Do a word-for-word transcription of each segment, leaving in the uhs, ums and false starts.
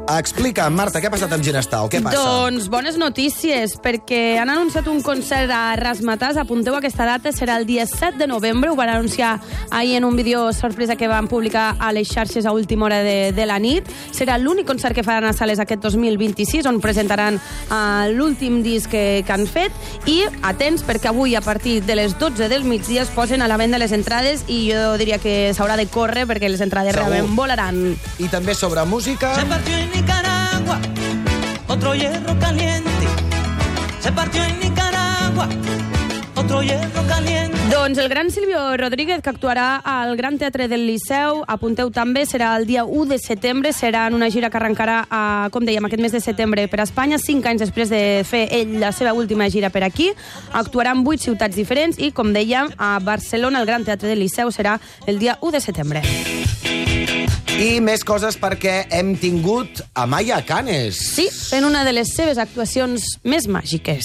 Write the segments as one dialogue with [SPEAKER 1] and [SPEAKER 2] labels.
[SPEAKER 1] Explica, Marta, què ha passat amb Ginestar? Què passa?
[SPEAKER 2] Doncs bones notícies, perquè han anunciat un concert a Razzmatazz. Apunteu aquesta data, serà el dia set de novembre. Ho van anunciar ahir en un vídeo sorpresa que van publicar a les xarxes a última hora de, de la nit. Serà l'únic concert que faran a sales aquest dos mil vint-i-sis, on presentaran uh, l'últim disc que, que han fet. I atents, perquè avui, a partir de les dotze del migdia, es posen a la venda les entrades i jo diria que s'haurà de córrer perquè les entrades
[SPEAKER 1] Segur.
[SPEAKER 2] realment volaran.
[SPEAKER 1] I també sobre música...
[SPEAKER 3] Se partió en Nicaragua otro hierro caliente. Se partió en Nicaragua otro hierro caliente.
[SPEAKER 2] Doncs el gran Silvio Rodríguez, que actuarà al Gran Teatre del Liceu, apunteu també, serà el dia u de setembre, serà en una gira que arrencarà, a, com dèiem, aquest mes de setembre per a Espanya, cinc anys després de fer ell la seva última gira per aquí. Actuarà en vuit ciutats diferents i, com dèiem, a Barcelona, el Gran Teatre del Liceu, serà el dia u de setembre.
[SPEAKER 1] I més coses perquè hem tingut a Maya Canes.
[SPEAKER 2] Sí, fent una de les seves actuacions més màgiques.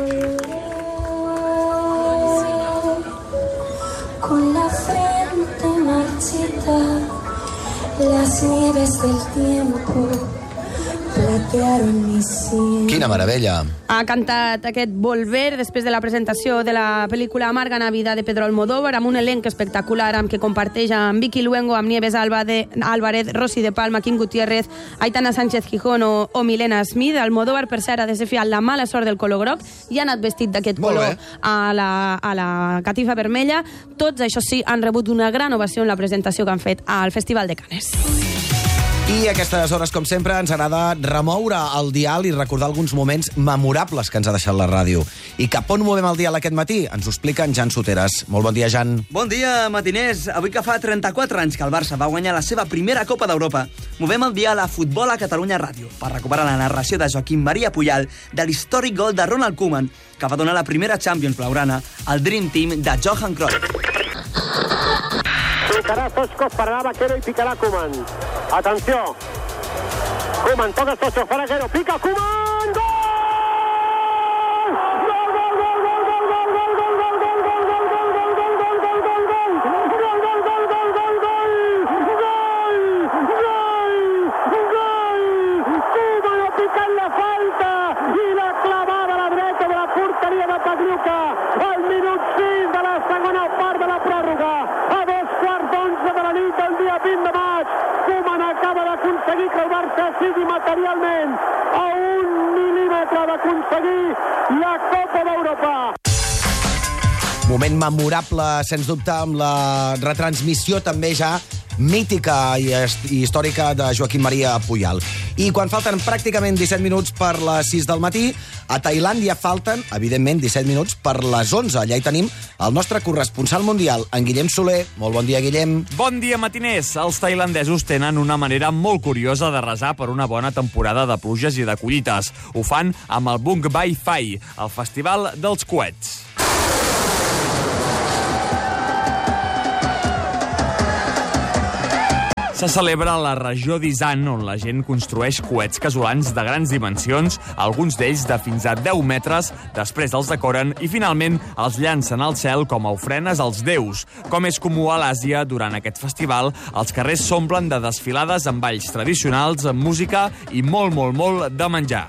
[SPEAKER 4] Con la frente marchita, las nieves del tiempo platearon mi sien.
[SPEAKER 1] Quina meravella.
[SPEAKER 2] Ha cantat aquest Volver després de la presentació de la pel·lícula Amarga Navidad de Pedro Almodóvar, amb un elenc espectacular amb què comparteix amb Vicky Luengo, amb Nieves Álvarez, Rosy de Palma, Quim Gutiérrez, Aitana Sánchez Gijón o, o Milena Smith. Almodóvar, per cert, ha desafiat la mala sort del color groc i ha anat vestit d'aquest color a la, a la catifa vermella. Tots, això sí, han rebut una gran ovació en la presentació que han fet al Festival de Canes.
[SPEAKER 1] I a aquestes hores, com sempre, ens agrada remoure el dial i recordar alguns moments memorables que ens ha deixat la ràdio. I cap on movem el dial aquest matí? Ens ho explica en Jan Soteres. Molt bon dia, Jan.
[SPEAKER 5] Bon dia, matiners. Avui que fa trenta-quatre anys que el Barça va guanyar la seva primera Copa d'Europa, movem el dial a Futbol a Catalunya Ràdio per recuperar la narració de Joaquim Maria Puyal de l'històric gol de Ronald Koeman, que va donar la primera Champions blaugrana al Dream Team de Johan Cruyff.
[SPEAKER 6] Picará Zoskov para Vaquero y picará Koeman. Atenció. Koeman toca Zoskov para Vaquero. Pica Koeman. ¡Gol! Aconseguir que el Barça sigui materialment a un mil·límetre d'aconseguir la Copa d'Europa.
[SPEAKER 1] Moment memorable, sens dubte, amb la retransmissió també ja mítica i històrica de Joaquim Maria Puyal. I quan falten pràcticament disset minuts per les sis del matí, a Tailàndia falten, evidentment, disset minuts per les onze. Allà hi tenim el nostre corresponsal mundial, en Guillem Soler. Molt bon dia, Guillem.
[SPEAKER 7] Bon dia, matiners. Els tailandesos tenen una manera molt curiosa de resar per una bona temporada de pluges i de collites. Ho fan amb el Bung Bai Phai, el festival dels coets. Se celebra a la regió d'Isan, on la gent construeix coets casolans de grans dimensions, alguns d'ells de fins a deu metres, després els decoren i finalment els llancen al cel com a ofrenes als déus. Com és comú a l'Àsia, durant aquest festival, els carrers s'omplen de desfilades amb balls tradicionals, amb música i molt, molt, molt de menjar.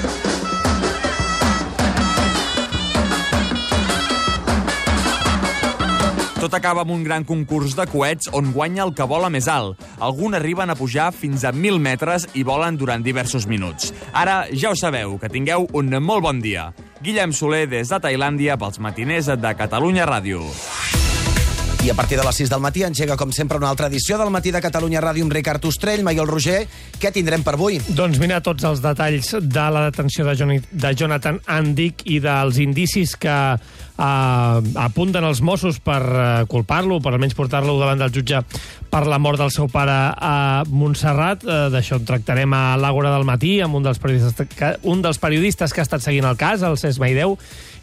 [SPEAKER 7] Tot acaba amb un gran concurs de coets on guanya el que vola més alt. Alguns arriben a pujar fins a mil metres i volen durant diversos minuts. Ara ja ho sabeu, que tingueu un molt bon dia. Guillem Soler des de Tailàndia pels matiners de Catalunya Ràdio.
[SPEAKER 1] I a partir de les sis del matí engega, com sempre, una altra edició del Matí de Catalunya Ràdio amb Ricard Ostrell, Maiol Roger. Què tindrem per avui?
[SPEAKER 8] Doncs mira tots els detalls de la detenció de, Johnny, de Jonathan Andic i dels indicis que eh, apunten els Mossos per eh, culpar-lo, per almenys portar-lo davant del jutge per la mort del seu pare a Montserrat. Eh, D'això en tractarem a l'Àgora del Matí amb un dels periodistes que, un dels periodistes que ha estat seguint el cas, el Cesc Maideu,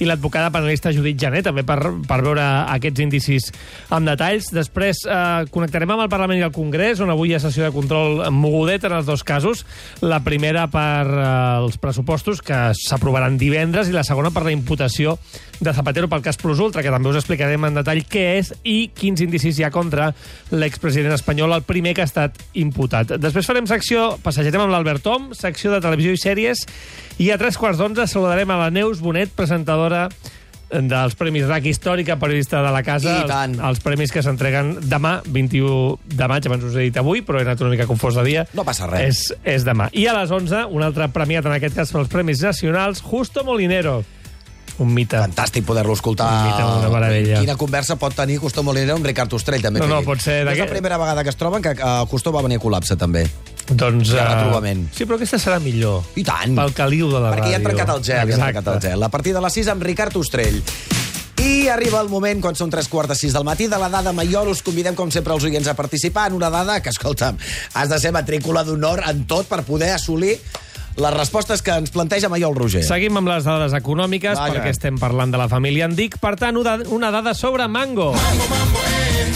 [SPEAKER 8] i l'advocada penalista Judit Jané, també per, per veure aquests indicis amb detalls. Després eh, connectarem amb el Parlament i el Congrés, on avui hi ha sessió de control mogudet en els dos casos. La primera per eh, els pressupostos, que s'aprovaran divendres, i la segona per la imputació de Zapatero pel cas Plus Ultra, que també us explicarem en detall què és i quins indicis hi ha contra l'expresident espanyol, el primer que ha estat imputat. Després farem secció, passejarem amb l'Albert Tom, secció de televisió i sèries, i a tres quarts d'onze saludarem a la Neus Bonet, presentadora dels Premis R A C Històrica, periodista de la casa, els, els premis que s'entreguen demà, vint-i-u de maig, abans us he dit avui, però he anat una mica confós de dia.
[SPEAKER 1] No passa res.
[SPEAKER 8] És, és demà. I a les onze, un altre premiat, en aquest cas pels Premis Nacionals, Justo Molinero. Un mite.
[SPEAKER 1] Fantàstic poder-lo escoltar.
[SPEAKER 8] Un mite, una meravella.
[SPEAKER 1] Quina conversa pot tenir Justo Molinero amb Ricard Ostrell, també.
[SPEAKER 8] No, no, pot ser...
[SPEAKER 1] És la primera vegada que es troben que uh, Justo va venir a col·lapse, també.
[SPEAKER 8] Doncs...
[SPEAKER 1] Uh, retrobament.
[SPEAKER 8] Sí, però aquesta serà millor.
[SPEAKER 1] I tant.
[SPEAKER 8] Pel caliu de la
[SPEAKER 1] Perquè
[SPEAKER 8] ràdio.
[SPEAKER 1] ja han trencat el gel, ja han trencat el gel. A partir de les sis amb Ricard Ostrell. I arriba el moment, quan són tres quarts de sis del matí, de la dada Maiol. Us convidem, com sempre, els oients a participar en una dada que, escolta'm, has de ser matrícula d'honor en tot per poder assolir les respostes que ens planteja Maiol Roger.
[SPEAKER 8] Seguim amb les dades econòmiques, Vaja. perquè estem parlant de la família Andic. Per tant, una dada sobre Mango. Mango, Mango, eh.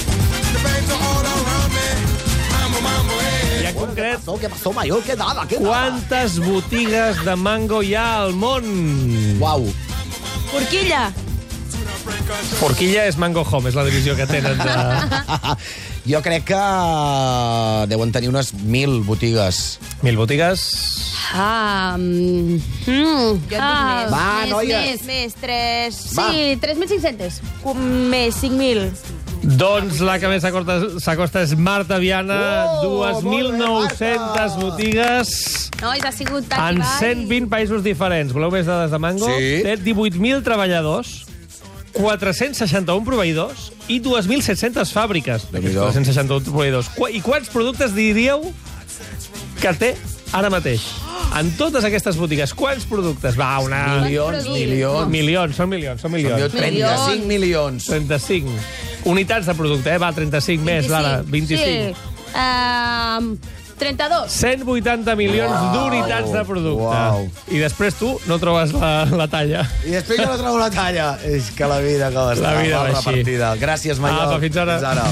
[SPEAKER 8] I en concret...
[SPEAKER 1] Què passó, què passó, Maiol? Què dada, què dada?
[SPEAKER 8] Quantes botigues de Mango hi ha al món?
[SPEAKER 1] Uau.
[SPEAKER 2] Forquilla.
[SPEAKER 8] Forquilla és Mango Home, és la divisió que tenen de...
[SPEAKER 1] Jo crec que deuen tenir unes mil botigues.
[SPEAKER 8] Mil botigues...
[SPEAKER 2] Ah, mm, mm,
[SPEAKER 9] Jo et dic
[SPEAKER 2] ah,
[SPEAKER 9] més.
[SPEAKER 1] Va,
[SPEAKER 2] més,
[SPEAKER 1] noia.
[SPEAKER 2] Més,
[SPEAKER 9] Més, tres...
[SPEAKER 1] Va.
[SPEAKER 2] Sí, tres mil cinc-cents.
[SPEAKER 9] Més, cinc mil.
[SPEAKER 8] Doncs la que més s'acosta és Marta Viana,
[SPEAKER 1] Oh,
[SPEAKER 8] dos mil nou-centes
[SPEAKER 1] molt bé, Marta.
[SPEAKER 8] botigues
[SPEAKER 2] Nois, ha sigut
[SPEAKER 8] en
[SPEAKER 2] tan
[SPEAKER 8] cent vint països diferents. Voleu més dades de Mango?
[SPEAKER 1] Sí.
[SPEAKER 8] Té divuit mil treballadors, quatre-cents seixanta-un proveïdors i dos mil set-centes fàbriques.
[SPEAKER 1] Déu-n'hi-do.
[SPEAKER 8] quatre-cents seixanta-un proveïdors. Qu- I quants productes diríeu que té ara mateix? En totes aquestes botigues, quants productes? Va, una...
[SPEAKER 1] Milions, milions.
[SPEAKER 8] Milions, són milions, són milions.
[SPEAKER 1] trenta-cinc milions.
[SPEAKER 8] trenta-cinc. Unitats de producte, eh? Va, trenta-cinc més, Lara, vint-i-cinc.
[SPEAKER 2] Sí. Um, trenta-dos.
[SPEAKER 8] cent vuitanta milions
[SPEAKER 1] Uau,
[SPEAKER 8] d'unitats de producte.
[SPEAKER 1] uau.
[SPEAKER 8] I després tu no trobes la, la talla.
[SPEAKER 1] I després jo no trobo la talla. És que la vida com està.
[SPEAKER 8] La vida
[SPEAKER 1] mal
[SPEAKER 8] va així.
[SPEAKER 1] repartida. Gràcies, Maiol.
[SPEAKER 8] Apa, fins ara.
[SPEAKER 1] Fins ara.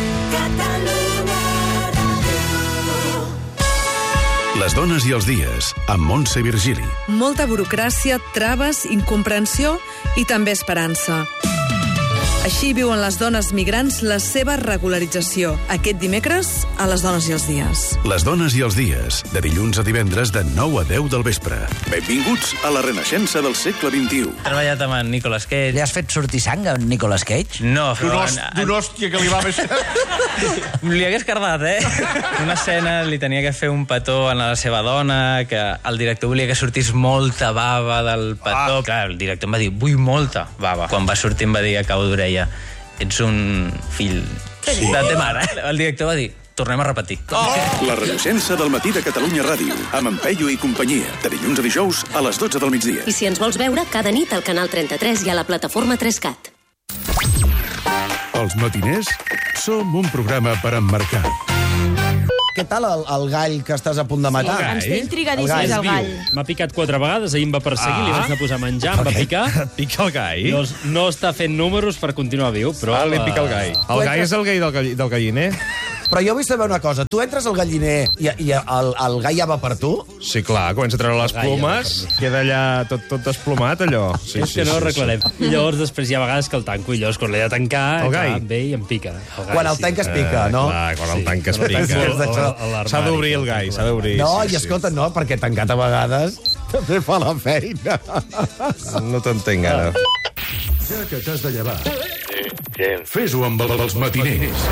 [SPEAKER 10] Les dones i els dies, amb Montse Virgili.
[SPEAKER 11] Molta burocràcia, traves, incomprensió i també esperança. Així viuen les dones migrants la seva regularització. Aquest dimecres, a Les dones i els dies.
[SPEAKER 10] Les dones i els dies, de dilluns a divendres de nou a deu del vespre. Benvinguts a la renaixença del segle vint-i-u.
[SPEAKER 12] He treballat amb en Nicolas Cage.
[SPEAKER 13] Li has fet sortir sang a en Nicolas Cage?
[SPEAKER 12] No, però...
[SPEAKER 14] D'una hòstia que li va més...
[SPEAKER 12] Li hagués cardat, eh? Una escena li tenia que fer un petó a la seva dona, que el director volia que sortís molta bava del petó. Ah. Clar, el director em va dir, vull molta bava. Quan va sortir em va dir a cau d'orella, ets un fill sí. de te mare. El director va dir, tornem a repetir.
[SPEAKER 10] Oh. La renaixença del matí de Catalunya Ràdio, amb en Peyu i companyia, de dilluns a dijous a les dotze del migdia.
[SPEAKER 15] I si ens vols veure, cada nit al canal trenta-tres i a la plataforma tres cat.
[SPEAKER 10] Els matiners som un programa per emmarcar.
[SPEAKER 1] Què tal el, el gall que estàs a punt de matar?
[SPEAKER 9] Ens té intrigadíssims el gall.
[SPEAKER 16] M'ha picat quatre vegades, ahir em va perseguir, ah. li vaig anar a posar a menjar, em va picar.
[SPEAKER 7] Pica el gall?
[SPEAKER 16] No, no està fent números per continuar viu, però...
[SPEAKER 7] Ah, li pica el gall. El gall és el gall del, gall, del galliner?
[SPEAKER 1] Però jo vull saber una cosa. Tu entres al galliner i, i el, el gall ja va per tu?
[SPEAKER 7] Sí, clar, comença a treure les plomes, queda allà tot, tot desplomat, allò. Sí,
[SPEAKER 16] és
[SPEAKER 7] sí,
[SPEAKER 16] que no
[SPEAKER 7] sí,
[SPEAKER 16] ho arreglarem.
[SPEAKER 7] sí.
[SPEAKER 16] I llavors després hi ha vegades que el tanco, i llavors quan l'he de tancar,
[SPEAKER 7] El gall?
[SPEAKER 16] clar, ve i em pica. El gall,
[SPEAKER 1] Quan el
[SPEAKER 16] sí.
[SPEAKER 1] tanques pica, no?
[SPEAKER 7] Eh, clar, quan el tanques
[SPEAKER 16] quan el
[SPEAKER 7] pica.
[SPEAKER 16] tanco a- a l'armari,
[SPEAKER 7] S'ha d'obrir el gall, s'ha d'obrir.
[SPEAKER 1] No,
[SPEAKER 7] sí,
[SPEAKER 1] i escolta, no, perquè tancat a vegades també fa la feina.
[SPEAKER 7] No t'entenc, ara.
[SPEAKER 10] Ja que t'has de llevar, fes-ho amb els matiners.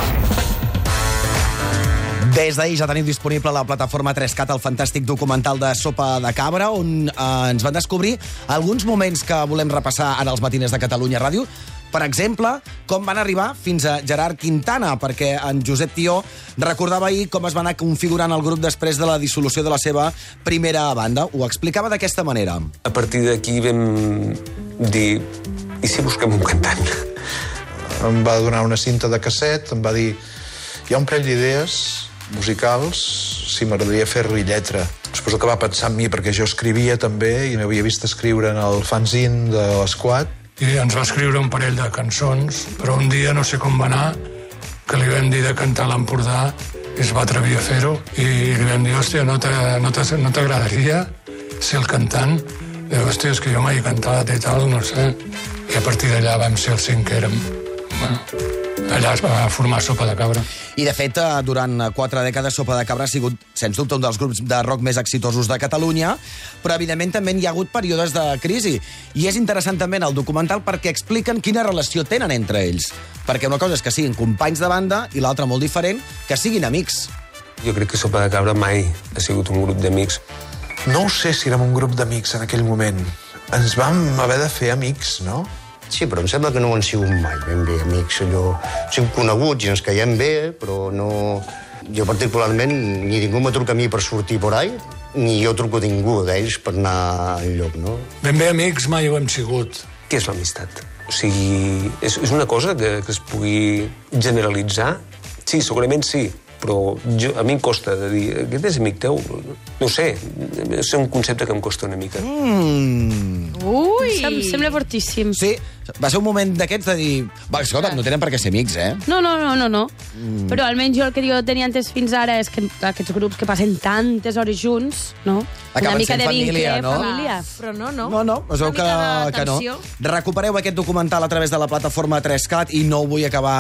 [SPEAKER 1] Des d'ahir ja tenim disponible a la plataforma tres cat el fantàstic documental de Sopa de Cabra, on eh, ens van descobrir alguns moments que volem repassar ara als matiners de Catalunya Ràdio. Per exemple, com van arribar fins a Gerard Quintana, perquè en Josep Tió recordava ahir com es va anar configurant el grup després de la dissolució de la seva primera banda. Ho explicava d'aquesta manera.
[SPEAKER 17] A partir d'aquí vam dir, i si busquem un cantant?
[SPEAKER 18] Em va donar una cinta de casset, em va dir, hi ha un parell d'idees musicals, si m'agradaria fer-li lletra. Suposo que va pensar en mi perquè jo escrivia també i m'havia vist escriure en el fanzine de l'Esquad.
[SPEAKER 19] I ens va escriure un parell de cançons, però un dia, no sé com va anar, que li vam dir de cantar a l'Empordà i es va atrevir a fer-ho i li vam dir, hòstia, no t'agradaria ser el cantant? I diu, hòstia, és que jo mai he cantat i tal, no sé. I a partir d'allà vam ser els cinc que érem. Bueno, allà es va formar Sopa de Cabra.
[SPEAKER 1] I, de fet, durant quatre dècades, Sopa de Cabra ha sigut, sens dubte, un dels grups de rock més exitosos de Catalunya, però, evidentment, també hi ha hagut períodes de crisi. I és interessant també en el documental perquè expliquen quina relació tenen entre ells. Perquè una cosa és que siguin companys de banda i l'altra, molt diferent, que siguin amics.
[SPEAKER 17] Jo crec que Sopa de Cabra mai ha sigut un grup d'amics.
[SPEAKER 18] No ho sé si érem un grup d'amics en aquell moment. Ens vam haver de fer amics, no?
[SPEAKER 20] Sí, però em sembla que no ho han sigut mai, ben bé, amics. Allò... Som coneguts i ens caiem bé, però no... Jo, particularment, ni ningú me truca a mi per sortir por ahí, ni jo truco a ningú d'ells per anar enlloc, no?
[SPEAKER 19] Ben bé amics mai ho hem sigut.
[SPEAKER 17] Què és l'amistat? O sigui, és, és una cosa que, que es pugui generalitzar? Sí, segurament sí, però jo, a mi em costa de dir, aquest és amic teu? No ho sé, és un concepte que em costa una mica.
[SPEAKER 1] Mm.
[SPEAKER 2] Ui! Sem sembla fortíssim.
[SPEAKER 1] Sí, va ser un moment d'aquests de dir... Va, escolta, no tenen per què ser amics, eh?
[SPEAKER 2] No, no, no, no, no. Mm. Però almenys jo el que jo tenia entès fins ara és que aquests grups que passen tantes hores junts, no?
[SPEAKER 1] Acaben
[SPEAKER 2] una mica
[SPEAKER 1] sent
[SPEAKER 2] de
[SPEAKER 1] família,
[SPEAKER 2] vincle,
[SPEAKER 1] no?
[SPEAKER 2] família.
[SPEAKER 9] Però no, no.
[SPEAKER 1] No, no, es veu que, que no. Recupereu aquest documental a través de la plataforma tres cat i no ho vull acabar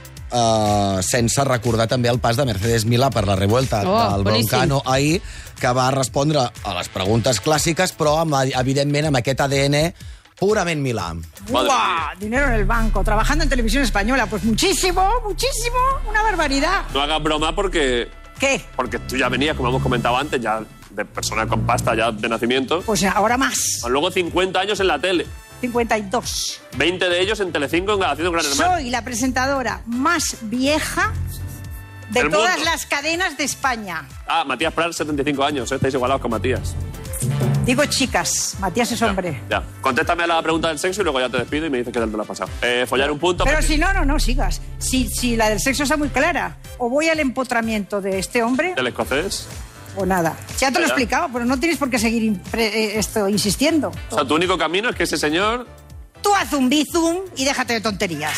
[SPEAKER 1] uh, sense recordar també el pas de Mercedes Milà per la revuelta
[SPEAKER 2] oh,
[SPEAKER 1] del Broncano ahir, que va respondre a les preguntes clàssiques, però, amb, evidentment, amb aquest A D N purament Milà.
[SPEAKER 21] ¡Buah! Dinero en el banco, trabajando en televisión española. Pues muchísimo, muchísimo, una barbaridad.
[SPEAKER 22] No hagas broma porque...
[SPEAKER 21] ¿Qué?
[SPEAKER 22] Porque tú ya venías, como hemos comentado antes, ya de persona con pasta ya de nacimiento.
[SPEAKER 21] Pues ahora más.
[SPEAKER 22] Luego cincuenta años en la tele.
[SPEAKER 21] cincuenta y dos.
[SPEAKER 22] veinte de ellos en Telecinco haciendo Gran Hermano.
[SPEAKER 21] Soy la presentadora más vieja de
[SPEAKER 22] El
[SPEAKER 21] todas
[SPEAKER 22] mundo.
[SPEAKER 21] las cadenas de España.
[SPEAKER 22] Ah, Matías Prat, setenta y cinco años, ¿eh? Estáis igualados con Matías.
[SPEAKER 21] Digo chicas, Matías es hombre.
[SPEAKER 22] Ya, contéstame a la pregunta del sexo y luego ya te despido y me dices qué tal te lo has pasado. Eh, follar un punto...
[SPEAKER 21] Pero
[SPEAKER 22] porque...
[SPEAKER 21] si no, no, no, sigas. Si, si la del sexo está muy clara, o voy al empotramiento de este hombre,
[SPEAKER 22] ¿Del escocés?
[SPEAKER 21] o nada. Ya te lo he
[SPEAKER 22] Ya.
[SPEAKER 21] explicado, pero no tienes por qué seguir impre- eh, esto insistiendo.
[SPEAKER 22] O sea, tu único camino es que ese señor...
[SPEAKER 21] Tú haz un bizum y déjate de tonterías.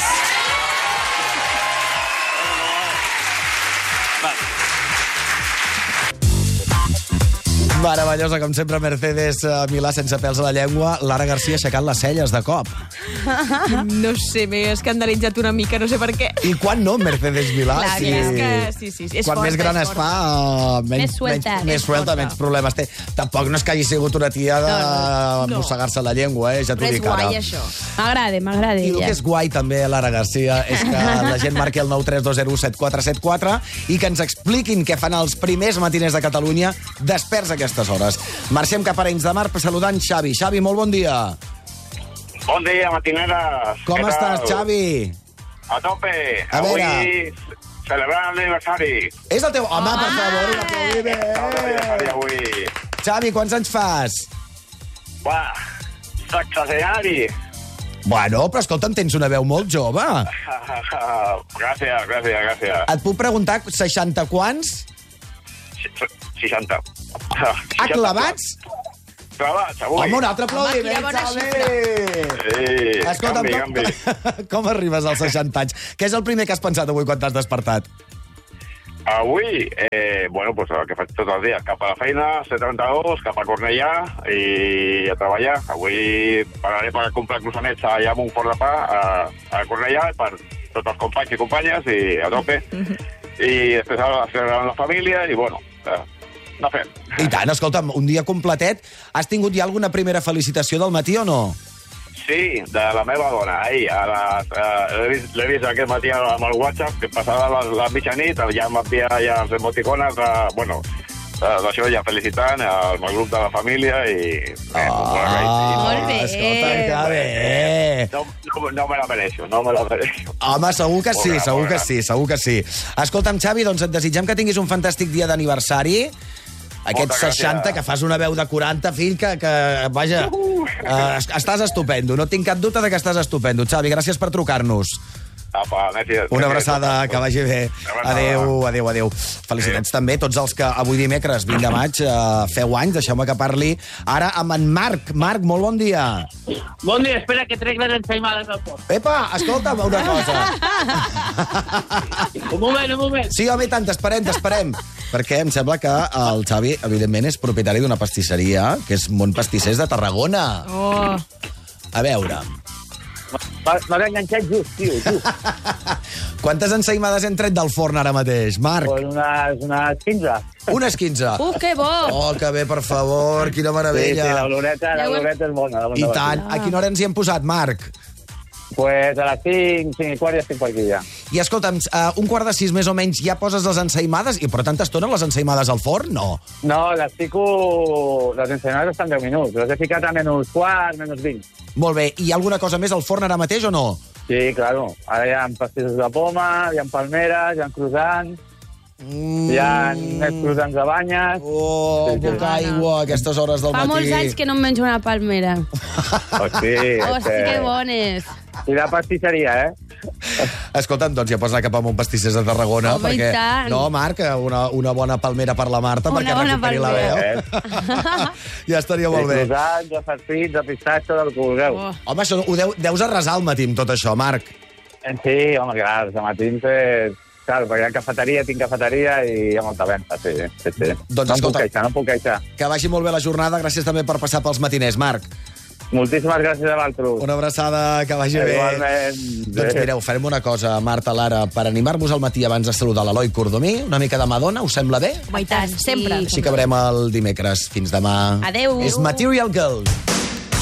[SPEAKER 1] Meravellosa, com sempre, Mercedes uh, Milà sense pèls a la llengua. Lara Garcia aixecant les celles de cop.
[SPEAKER 9] No sé, m'he escandalitzat una mica, no sé per què.
[SPEAKER 1] I quan no, Mercedes Milà?
[SPEAKER 9] Clar,
[SPEAKER 1] si...
[SPEAKER 9] és que sí, sí, és
[SPEAKER 1] quan
[SPEAKER 9] forta,
[SPEAKER 1] més gran
[SPEAKER 9] és
[SPEAKER 1] es
[SPEAKER 9] forta.
[SPEAKER 1] fa, uh, menys,
[SPEAKER 2] Més suelta.
[SPEAKER 1] menys, més
[SPEAKER 2] És
[SPEAKER 1] suelta,
[SPEAKER 2] forta.
[SPEAKER 1] menys problemes té. Tampoc no és que hagi sigut una tia de
[SPEAKER 2] No, no, no.
[SPEAKER 1] mossegar-se la llengua, eh? Ja t'ho
[SPEAKER 9] Però és
[SPEAKER 1] dic ara.
[SPEAKER 9] guai, això.
[SPEAKER 2] M'agrada, m'agrada
[SPEAKER 1] I el
[SPEAKER 2] ella.
[SPEAKER 1] que és guai també, Lara Garcia, és que la gent marqui el nou tres dos zero set quatre set quatre i que ens expliquin què fan els primers matiners de Catalunya desperts a aquestes hores. Marxem cap a Arenys de Mar saludant Xavi. Xavi, molt bon dia.
[SPEAKER 23] Bon dia, matineres.
[SPEAKER 1] Com
[SPEAKER 23] Què
[SPEAKER 1] estàs,
[SPEAKER 23] tal?
[SPEAKER 1] Xavi?
[SPEAKER 23] A tope.
[SPEAKER 1] A
[SPEAKER 23] Avui
[SPEAKER 1] veure.
[SPEAKER 23] celebrant l'aniversari.
[SPEAKER 1] És el teu... Home, per favor, un
[SPEAKER 23] L'aniversari avui.
[SPEAKER 1] Xavi, quants anys fas?
[SPEAKER 23] Buah, sexagenari.
[SPEAKER 1] Bueno, però escolta'm, tens una veu molt jove.
[SPEAKER 23] gràcies, gràcies, gràcies.
[SPEAKER 1] Et puc preguntar seixanta quants?
[SPEAKER 23] seixanta.
[SPEAKER 1] Ah, clavats?
[SPEAKER 23] Clavats, avui.
[SPEAKER 1] Home, un altre aplaudiment, Xavi!
[SPEAKER 23] Sí,
[SPEAKER 1] Escolta'm,
[SPEAKER 23] canvi,
[SPEAKER 1] com,
[SPEAKER 23] canvi.
[SPEAKER 1] com arribes als seixanta anys? Què és el primer que has pensat avui quan t'has despertat?
[SPEAKER 23] Avui, eh, bueno, pues el que faig tots els dies, cap a la feina, C trenta-dos, cap a Cornellà i a treballar. Avui pararé per comprar croissants allà amb un fort de pa a, a Cornellà per tots els companys i companyes i a tope. I després a celebrar amb la família i, bueno, eh, anar fent.
[SPEAKER 1] I tant, escolta'm, un dia completet. Has tingut ja alguna primera felicitació del matí o no?
[SPEAKER 23] Sí, de la meva dona, ahir, a les, uh, l'he vist, l'he vist aquest matí amb el WhatsApp, que passava la, la mitjanit, ja m'envia ja els emoticones, de, bueno, uh, d'això ja felicitant al meu grup de la família i...
[SPEAKER 1] Oh,
[SPEAKER 23] molt
[SPEAKER 1] bé. Escolta, que bé.
[SPEAKER 23] No, no, no me la mereixo, no me la mereixo.
[SPEAKER 1] Home, segur que sí,
[SPEAKER 23] Bona,
[SPEAKER 1] segur
[SPEAKER 23] bona.
[SPEAKER 1] que sí, segur que sí. Escolta'm, Xavi, doncs et desitgem que tinguis un fantàstic dia d'aniversari. Aquest
[SPEAKER 23] Moltes
[SPEAKER 1] seixanta,
[SPEAKER 23] gràcies.
[SPEAKER 1] que fas una veu de quaranta, fill, que, que vaja, uh, estàs estupendo. No tinc cap dubte de que estàs estupendo. Xavi, gràcies per trucar-nos.
[SPEAKER 23] Apa, Messi.
[SPEAKER 1] Una abraçada, que vagi bé. Adéu, adéu, adéu. Felicitats també a tots els que avui dimecres, vint de maig, eh, feu anys. Deixeu-me que parli ara amb en Marc. Marc, molt bon dia.
[SPEAKER 3] Bon dia, espera que trec les ensaïmades del port.
[SPEAKER 1] Epa, escolta'm una cosa.
[SPEAKER 3] Un moment, un moment.
[SPEAKER 1] Sí, home, i tant, t'esperem, t'esperem. Perquè em sembla que el Xavi, evidentment, és propietari d'una pastisseria, que és Mont Pastissers de Tarragona.
[SPEAKER 3] Oh.
[SPEAKER 1] A veure...
[SPEAKER 3] M'ha enganxat just, tio, just.
[SPEAKER 1] Quantes ensaïmades hem tret del forn ara mateix, Marc?
[SPEAKER 3] Pues unes, unes quinze.
[SPEAKER 1] Unes quinze.
[SPEAKER 2] Uh, que bo!
[SPEAKER 1] Oh, que bé, per favor, quina meravella.
[SPEAKER 3] Sí, sí, l'oloreta, l'oloreta és bona.
[SPEAKER 1] I tant. A quina hora ens hi hem posat, Marc?
[SPEAKER 3] Pues a les cinc, cinc i quart ja estic per aquí, ja.
[SPEAKER 1] I escolta'm, uh, un quart de sis més o menys ja poses les ensaïmades? I per tanta estona les ensaïmades al forn? No.
[SPEAKER 3] No, les fico... Les ensaïmades estan deu minuts. Les he ficat a menys quart, menys vint.
[SPEAKER 1] Molt bé. I hi ha alguna cosa més al forn ara mateix o no?
[SPEAKER 3] Sí, claro. Ara hi ha pastissos de poma, hi ha palmeres, hi ha croissants, mm. hi ha més croissants de banyes...
[SPEAKER 1] Oh, sí, poca sí. aigua a aquestes hores del
[SPEAKER 2] Fa
[SPEAKER 1] matí.
[SPEAKER 2] Fa molts anys que no em menjo una palmera.
[SPEAKER 3] Hosti,
[SPEAKER 2] Hosti, que bones.
[SPEAKER 3] I la pastisseria, eh?
[SPEAKER 1] Escolta'm, doncs ja pots anar cap a un pastissers de Tarragona.
[SPEAKER 2] Home,
[SPEAKER 1] perquè...
[SPEAKER 2] i tant.
[SPEAKER 1] No, Marc, una, una bona palmera per la Marta,
[SPEAKER 2] una
[SPEAKER 1] perquè recuperi la veu. Ja estaria molt bé.
[SPEAKER 3] De croissants, de farcits, de pistatge, del que vulgueu.
[SPEAKER 2] Oh.
[SPEAKER 1] Home, això ho deu, deus arrasar al matí amb tot això, Marc.
[SPEAKER 3] Sí, home, clar, els matins és... Clar, perquè hi ha cafeteria, tinc cafeteria i hi ha molta venda, sí, sí, sí.
[SPEAKER 1] Doncs,
[SPEAKER 3] no
[SPEAKER 1] escolta,
[SPEAKER 3] puc queixar, no puc queixar.
[SPEAKER 1] Que vagi molt bé la jornada, gràcies també per passar pels matiners, Marc.
[SPEAKER 3] Moltíssimes gràcies a l'altre.
[SPEAKER 1] Una abraçada, que vagi bé.
[SPEAKER 3] Igualment.
[SPEAKER 1] Doncs mireu, farem una cosa, Marta, Lara, per animar-vos al matí abans de saludar l'Eloi Cordomí, una mica de Madonna, us sembla bé?
[SPEAKER 2] Home, i tant, sempre.
[SPEAKER 1] Així acabarem el dimecres. Fins demà.
[SPEAKER 2] Adéu.
[SPEAKER 1] És Material Girl.